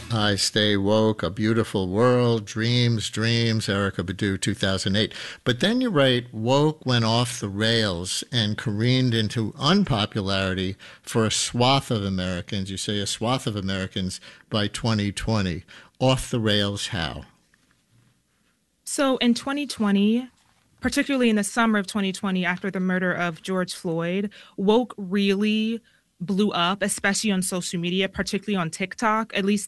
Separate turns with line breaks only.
I Stay Woke, A Beautiful World, Dreams, Dreams, Erica Badu, 2008. But then you write, Woke went off the rails and careened into unpopularity for a swath of Americans. You say a swath of Americans by 2020. Off the rails how?
So in 2020, particularly in the summer of 2020, after the murder of George Floyd, woke really blew up, especially on social media, particularly on TikTok. At least